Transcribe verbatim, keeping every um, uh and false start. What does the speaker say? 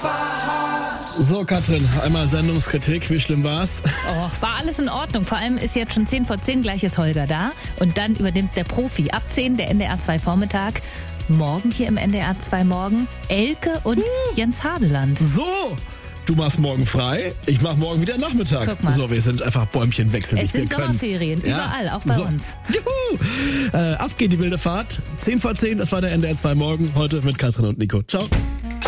So, Katrin, einmal Sendungskritik. Wie schlimm war's? Oh, war alles in Ordnung. Vor allem ist jetzt schon zehn vor zehn, gleich ist Holger da. Und dann übernimmt der Profi ab zehn, der N D R zwei Vormittag. Morgen hier im N D R zwei Morgen Elke und uh, Jens Hadeland. So, du machst morgen frei, ich mach morgen wieder Nachmittag. Guck mal. So, wir sind einfach Bäumchen wechseln. Es sind Sommerferien, überall, ja, auch bei so. uns. Juhu! Äh, ab geht die wilde Fahrt. zehn vor zehn, das war der N D R zwei Morgen. Heute mit Katrin und Nico. Ciao.